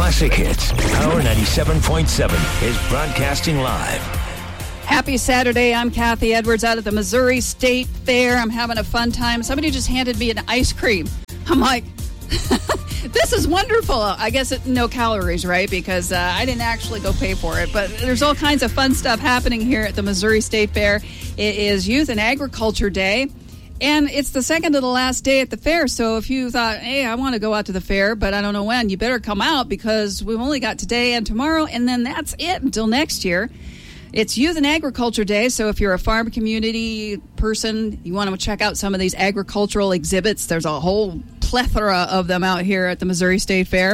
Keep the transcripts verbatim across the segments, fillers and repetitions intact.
Classic Hits. Power ninety-seven point seven is broadcasting live. Happy Saturday. I'm Kathy Edwards out at the Missouri State Fair. I'm having a fun time. Somebody just handed me an ice cream. I'm like, this is wonderful. I guess it, no calories, right? Because uh, I didn't actually go pay for it. But there's all kinds of fun stuff happening here at the Missouri State Fair. It is Youth and Agriculture Day. And it's the second to the last day at the fair. So if you thought, hey, I want to go out to the fair, but I don't know when, you better come out because we've only got today and tomorrow. And then that's it until next year. It's Youth and Agriculture Day, so if you're a farm community person, you want to check out some of these agricultural exhibits. There's a whole plethora of them out here at the Missouri State Fair.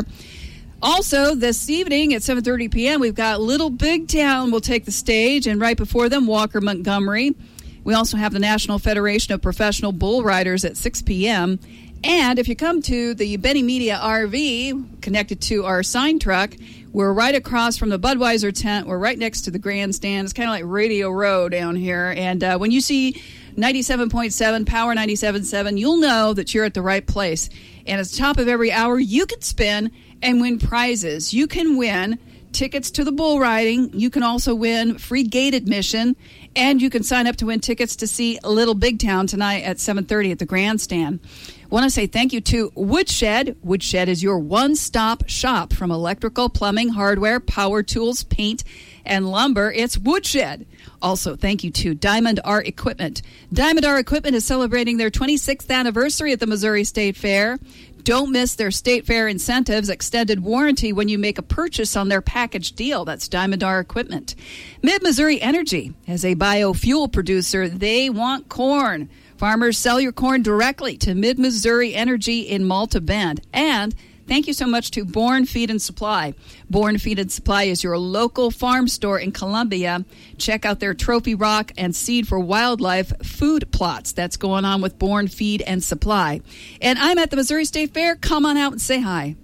Also, this evening at seven thirty p.m., we've got Little Big Town will take the stage, and right before them, Walker Montgomery. We also have the National Federation of Professional Bull Riders at six p.m., and if you come to the Benny Media R V, connected to our sign truck, we're right across from the Budweiser tent. We're right next to the grandstand. It's kind of like Radio Row down here. And uh, when you see ninety-seven point seven, Power ninety-seven point seven, you'll know that you're at the right place. And at the top of every hour, you can spin and win prizes. You can win tickets to the bull riding. You can also win free gate admission. And you can sign up to win tickets to see Little Big Town tonight at seven thirty at the grandstand. I want to say thank you to Woodshed. Woodshed is your one-stop shop from electrical, plumbing, hardware, power tools, paint, and lumber. It's Woodshed. Also, thank you to Diamond Art Equipment. Diamond Art Equipment is celebrating their twenty-sixth anniversary at the Missouri State Fair. Don't miss their State Fair incentives, extended warranty when you make a purchase on their package deal. That's Diamond Art Equipment. Mid-Missouri Energy, as a biofuel producer, they want corn. Farmers, sell your corn directly to Mid-Missouri Energy in Malta Bend. And thank you so much to Born Feed and Supply. Born Feed and Supply is your local farm store in Columbia. Check out their Trophy Rock and Seed for Wildlife food plots. That's going on with Born Feed and Supply. And I'm at the Missouri State Fair. Come on out and say hi.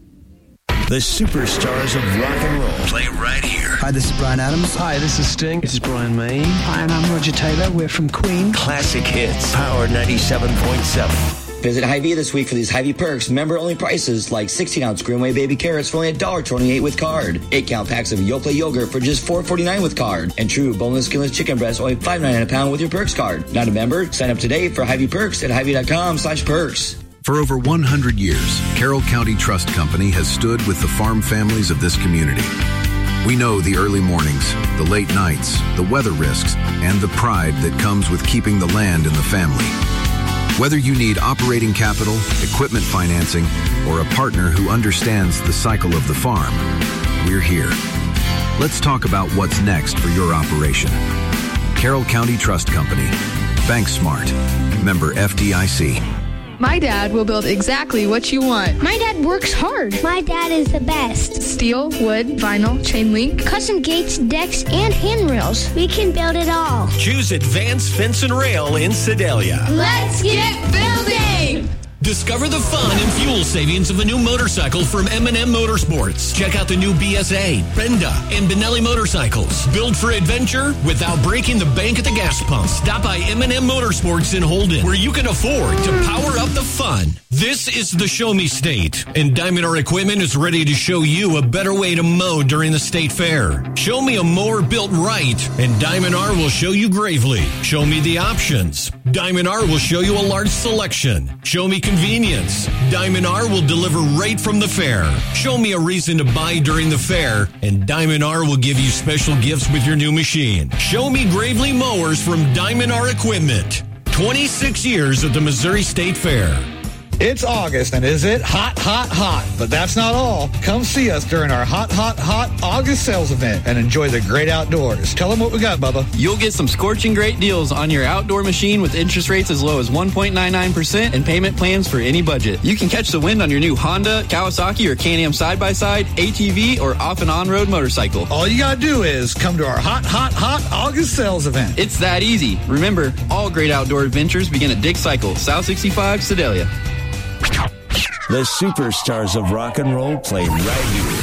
The superstars of rock and roll play right here. Hi, this is Bryan Adams. Hi, this is Sting. This is Brian May. Hi, and I'm Roger Taylor. We're from Queen. Classic Hits, Power ninety-seven point seven. Visit Hy-Vee this week for these Hy-Vee perks. Member-only prices like sixteen-ounce Greenway baby carrots for only one dollar and twenty-eight cents with card. eight-count packs of Yoplait yogurt for just four dollars and forty-nine cents with card. And true boneless, skinless chicken breast only five dollars and ninety-nine cents a pound with your perks card. Not a member? Sign up today for Hy-Vee perks at Hy-Vee.com slash perks. For over one hundred years, Carroll County Trust Company has stood with the farm families of this community. We know the early mornings, the late nights, the weather risks, and the pride that comes with keeping the land in the family. Whether you need operating capital, equipment financing, or a partner who understands the cycle of the farm, we're here. Let's talk about what's next for your operation. Carroll County Trust Company. Bank Smart. Member F D I C. My dad will build exactly what you want. My dad works hard. My dad is the best. Steel, wood, vinyl, chain link, custom gates, decks, and handrails. We can build it all. Choose Advanced Fence and Rail in Sedalia. Let's get building! Discover the fun and fuel savings of a new motorcycle from M and M Motorsports. Check out the new B S A, Brenda, and Benelli motorcycles. Built for adventure without breaking the bank at the gas pump. Stop by M and M Motorsports in Holden, where you can afford to power up the fun. This is the Show Me State, and Diamond R Equipment is ready to show you a better way to mow during the state fair. Show me a mower built right, and Diamond R will show you Gravely. Show me the options. Diamond R will show you a large selection. Show me convenience. Diamond R will deliver right from the fair. Show me a reason to buy during the fair, and Diamond R will give you special gifts with your new machine. Show me Gravely mowers from Diamond R Equipment. twenty-six years at the Missouri State Fair. It's August, and is it hot, hot, hot? But that's not all. Come see us during our Hot, Hot, Hot August sales event and enjoy the great outdoors. Tell them what we got, Bubba. You'll get some scorching great deals on your outdoor machine with interest rates as low as one point nine nine percent and payment plans for any budget. You can catch the wind on your new Honda, Kawasaki, or Can-Am side-by-side, A T V, or off and on-road motorcycle. All you gotta do is come to our Hot, Hot, Hot August sales event. It's that easy. Remember, all great outdoor adventures begin at Dig Cycle, South sixty-five, Sedalia. The superstars of rock and roll play right here.